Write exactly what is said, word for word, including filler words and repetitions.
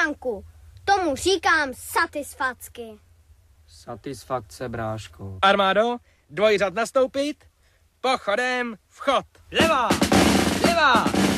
Franku. Tomu říkám satisfacky. Satisfakce, bráško. Armádo, dvojřad nastoupit, pochodem vchod. Levá, levá,